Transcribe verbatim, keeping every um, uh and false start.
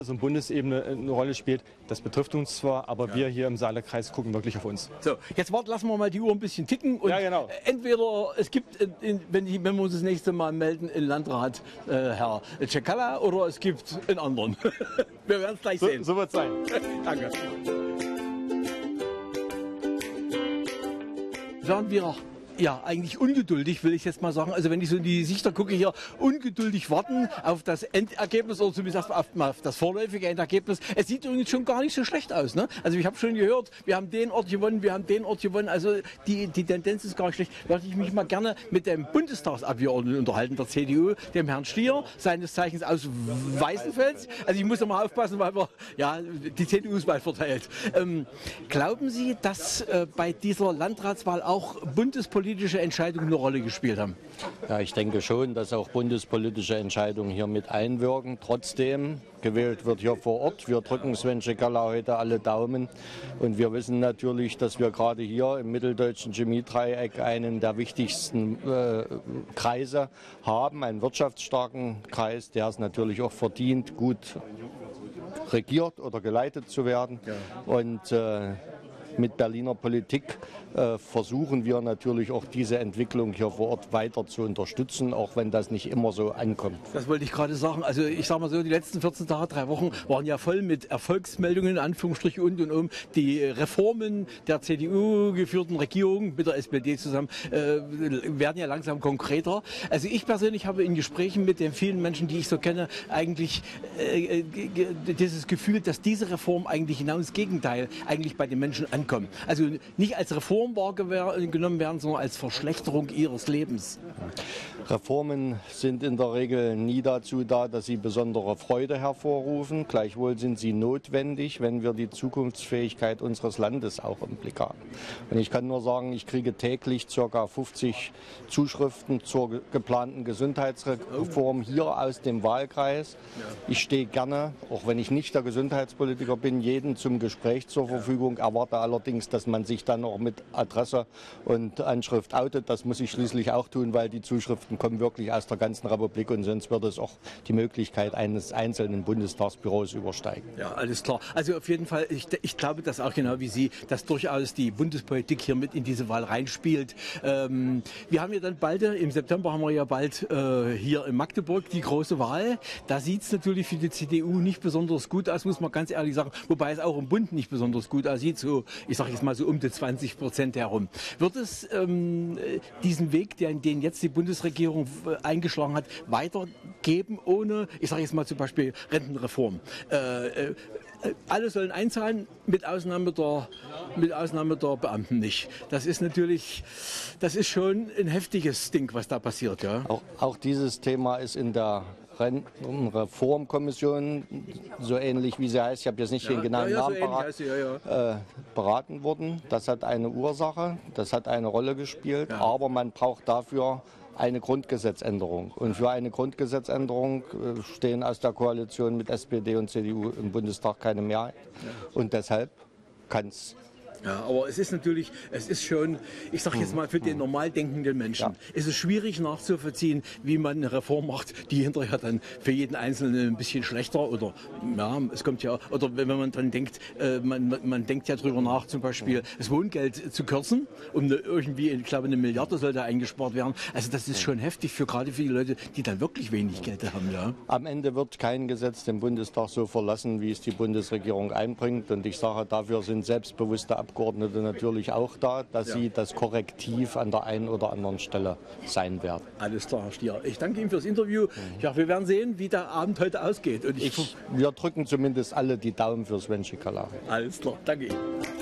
so eine Bundesebene eine Rolle spielt, das betrifft uns zwar, aber ja. wir hier im Saale-Kreis gucken wirklich auf uns. So, jetzt wart, lassen wir mal die Uhr ein bisschen ticken und ja, genau. entweder es gibt, wenn, die, wenn wir uns das nächste Mal melden, einen Landrat, äh, Herr Cekala, oder es gibt einen anderen. Wir werden es gleich so, sehen. So wird es sein. Danke. Wären wir ja eigentlich ungeduldig, will ich jetzt mal sagen. Also wenn ich so in die Gesichter gucke hier, ungeduldig warten auf das Endergebnis oder zumindest auf, auf das vorläufige Endergebnis. Es sieht übrigens schon gar nicht so schlecht aus, ne? Also ich habe schon gehört, wir haben den Ort gewonnen, wir haben den Ort gewonnen. Also die, die Tendenz ist gar nicht schlecht. Da würde ich mich mal gerne mit dem Bundestagsabgeordneten unterhalten, der C D U, dem Herrn Stier, seines Zeichens aus Weißenfels. Also ich muss noch mal aufpassen, weil wir, ja, die C D U ist weit verteilt. Ähm, glauben Sie, dass äh, bei dieser Landratswahl auch bundespolitische Entscheidungen eine Rolle gespielt haben? Ja, ich denke schon, dass auch bundespolitische Entscheidungen hier mit einwirken. Trotzdem, gewählt wird hier vor Ort. Wir drücken Sven Cekala heute alle Daumen. Und wir wissen natürlich, dass wir gerade hier im mitteldeutschen Chemiedreieck einen der wichtigsten äh, Kreise haben, einen wirtschaftsstarken Kreis, der es natürlich auch verdient, gut regiert oder geleitet zu werden. Ja. Und äh, mit Berliner Politik äh, versuchen wir natürlich auch diese Entwicklung hier vor Ort weiter zu unterstützen, auch wenn das nicht immer so ankommt. Das wollte ich gerade sagen. Also ich sage mal so, die letzten vierzehn Tage, drei Wochen waren ja voll mit Erfolgsmeldungen, in Anführungsstrichen und und um. Die Reformen der C D U-geführten Regierung mit der S P D zusammen äh, werden ja langsam konkreter. Also ich persönlich habe in Gesprächen mit den vielen Menschen, die ich so kenne, eigentlich äh, dieses Gefühl, dass diese Reform eigentlich genau das Gegenteil eigentlich bei den Menschen ankommt. Also nicht als Reform wahrgenommen werden, sondern als Verschlechterung ihres Lebens. Reformen sind in der Regel nie dazu da, dass sie besondere Freude hervorrufen. Gleichwohl sind sie notwendig, wenn wir die Zukunftsfähigkeit unseres Landes auch im Blick haben. Und ich kann nur sagen, ich kriege täglich ca. fünfzig Zuschriften zur geplanten Gesundheitsreform hier aus dem Wahlkreis. Ich stehe gerne, auch wenn ich nicht der Gesundheitspolitiker bin, jeden zum Gespräch zur Verfügung, erwarte allerdings, dass man sich dann auch mit Adresse und Anschrift outet. Das muss ich schließlich auch tun, weil die Zuschriften kommen wirklich aus der ganzen Republik und sonst würde es auch die Möglichkeit eines einzelnen Bundestagsbüros übersteigen. Ja, alles klar. Also auf jeden Fall, ich, ich glaube das auch genau wie Sie, dass durchaus die Bundespolitik hier mit in diese Wahl reinspielt. Ähm, wir haben ja dann bald, im September haben wir ja bald äh, hier in Magdeburg die große Wahl. Da sieht es natürlich für die C D U nicht besonders gut aus, muss man ganz ehrlich sagen, wobei es auch im Bund nicht besonders gut aussieht, so, ich sage jetzt mal so um die zwanzig Prozent herum. Wird es ähm, diesen Weg, den, den jetzt die Bundesregierung eingeschlagen hat, weitergeben ohne, ich sage jetzt mal zum Beispiel Rentenreform? Äh, äh, alle sollen einzahlen, mit Ausnahme der, mit Ausnahme der Beamten nicht. Das ist natürlich, das ist schon ein heftiges Ding, was da passiert. Ja? Auch, auch dieses Thema ist in der Rentenreformkommission, so ähnlich wie sie heißt, ich habe jetzt nicht ja, den genauen ja, ja, Namen so parat, sie, ja, ja. Äh, beraten worden. Das hat eine Ursache, das hat eine Rolle gespielt, ja. aber man braucht dafür eine Grundgesetzänderung. Und für eine Grundgesetzänderung äh, stehen aus der Koalition mit S P D und C D U im Bundestag keine Mehrheit. Ja. Und deshalb kann es. Ja, aber es ist natürlich, es ist schon, ich sage jetzt mal, für den normal denkenden Menschen, ja. ist es schwierig nachzuvollziehen, wie man eine Reform macht, die hinterher dann für jeden Einzelnen ein bisschen schlechter oder, ja, es kommt ja, oder wenn man dann denkt, äh, man, man denkt ja drüber nach, zum Beispiel das Wohngeld zu kürzen, um eine, irgendwie, ich glaube, eine Milliarde soll da eingespart werden. Also das ist schon heftig für gerade für die Leute, die dann wirklich wenig Geld haben, ja. Am Ende wird kein Gesetz den Bundestag so verlassen, wie es die Bundesregierung einbringt. Und ich sage, dafür sind selbstbewusste Abgeordnete Abgeordnete natürlich auch da, dass ja. sie das Korrektiv an der einen oder anderen Stelle sein werden. Alles klar, Herr Stier. Ich danke Ihnen fürs Interview. Mhm. Ja, wir werden sehen, wie der Abend heute ausgeht. Und ich ich, wir drücken zumindest alle die Daumen für Sven Cekala. Alles klar, danke Ihnen.